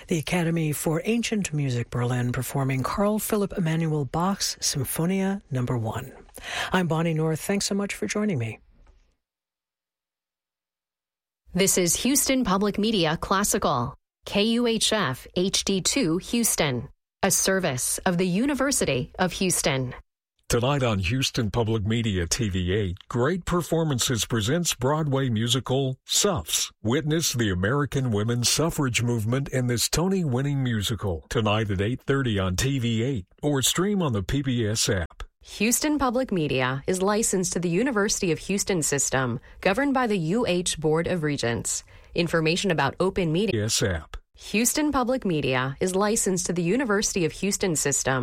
The Academy for Ancient Music Berlin performing Carl Philipp Emanuel Bach's Symphonia No. 1. I'm Bonnie North. Thanks so much for joining me. This is Houston Public Media Classical, KUHF HD2 Houston, a service of the University of Houston. Tonight on Houston Public Media TV8, Great Performances presents Broadway musical Suffs. Witness the American women's suffrage movement in this Tony-winning musical. Tonight at 8:30 on TV8 or stream on the PBS app. Houston Public Media is licensed to the University of Houston system, governed by the UH Board of Regents. Information about open media app. Houston Public Media is licensed to the University of Houston system.